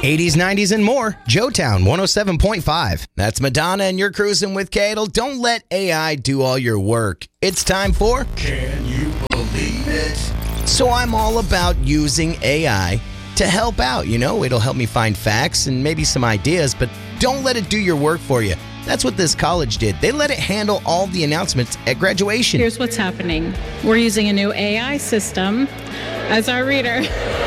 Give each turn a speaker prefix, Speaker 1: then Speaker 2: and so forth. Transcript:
Speaker 1: 80s, 90s, and more. Joetown 107.5. That's Madonna, and you're cruising with Cadle. Don't let AI do all your work. It's time for
Speaker 2: Can You Believe It?
Speaker 1: So I'm all about using AI to help out. You know, it'll help me find facts and maybe some ideas, but don't let it do your work for you. That's what this college did. They let it handle all the announcements at graduation.
Speaker 3: Here's what's happening. We're using a new AI system as our reader.